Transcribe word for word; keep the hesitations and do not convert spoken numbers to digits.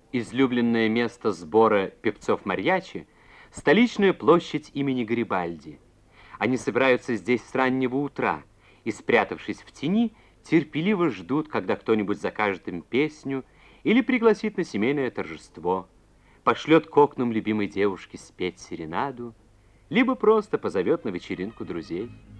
Излюбленное место сбора певцов марьячи — столичная площадь имени Гарибальди. Они собираются здесь с раннего утра и, спрятавшись в тени, терпеливо ждут, когда кто-нибудь закажет им песню или пригласит на семейное торжество, пошлет к окнам любимой девушки спеть серенаду, либо просто позовет на вечеринку друзей.